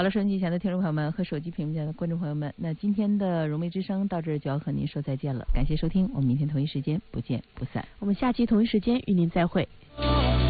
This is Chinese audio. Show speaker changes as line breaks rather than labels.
好了，收音机前的听众朋友们和手机屏幕前的观众朋友们，那今天的融媒之声到这儿就要和您说再见了，感谢收听，我们明天同一时间不见不散。
我们下期同一时间与您再会。